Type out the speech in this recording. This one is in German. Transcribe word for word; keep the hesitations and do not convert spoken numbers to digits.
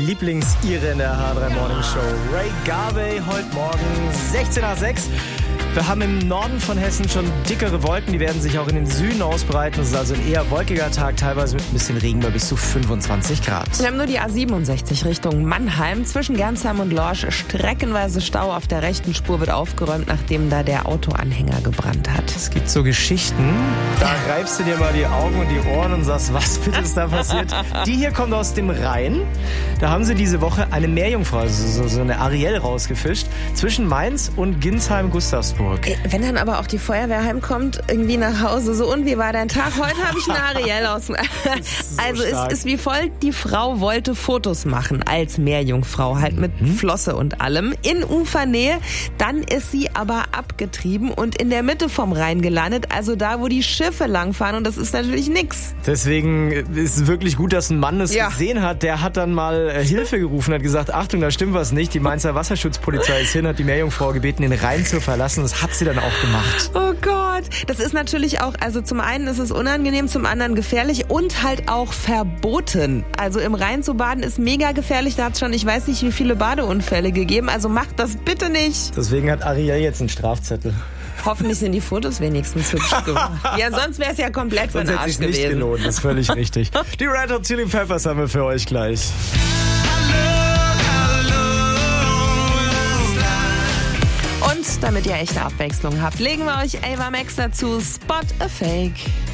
Lieblings-Ire in der H drei Morning Show. Ray Garvey heute Morgen sechzehn nach sechs. Wir haben im Norden von Hessen schon dickere Wolken, die werden sich auch in den Süden ausbreiten. Es ist also ein eher wolkiger Tag, teilweise mit ein bisschen Regen bei bis zu fünfundzwanzig Grad. Wir haben nur die A siebenundsechzig Richtung Mannheim. Zwischen Gernsheim und Lorsch streckenweise Stau. Auf der rechten Spur wird aufgeräumt, nachdem da der Autoanhänger gebrannt hat. Es gibt so Geschichten, da reibst du dir mal die Augen und die Ohren und sagst, was bitte ist da passiert? Die hier kommt aus dem Rhein. Da haben sie diese Woche eine Meerjungfrau, also so, so eine Ariel rausgefischt, zwischen Mainz und Ginsheim-Gustavsburg. Wenn dann aber auch die Feuerwehr heimkommt, irgendwie nach Hause, so, und wie war dein Tag? Heute habe ich eine Ariel aus. So also stark. Es ist wie folgt, die Frau wollte Fotos machen als Meerjungfrau, halt mit mhm. Flosse und allem, in Ufernähe. Dann ist sie aber abgetrieben und in der Mitte vom Rhein gelandet, also da, wo die Schiffe langfahren, und das ist natürlich nix. Deswegen ist es wirklich gut, dass ein Mann es ja. gesehen hat. Der hat dann mal äh, Hilfe gerufen, hat gesagt, Achtung, da stimmt was nicht. Die Mainzer Wasserschutzpolizei ist hin, hat die Meerjungfrau gebeten, den Rhein zu verlassen. Das hat sie dann auch gemacht. Oh Gott. Das ist natürlich auch, also zum einen ist es unangenehm, zum anderen gefährlich und halt auch verboten. Also im Rhein zu baden ist mega gefährlich. Da hat es schon, ich weiß nicht, wie viele Badeunfälle gegeben. Also macht das bitte nicht. Deswegen hat Ariel jetzt einen Strafzettel. Hoffentlich sind die Fotos wenigstens hübsch gemacht. Ja, sonst wäre es ja komplett von Arsch gewesen. Sonst hätte es nicht gelohnt, das ist völlig richtig. Die Red Hot Chili Peppers haben wir für euch gleich. Und damit ihr echte Abwechslung habt, legen wir euch Ava Max dazu, Spot a Fake.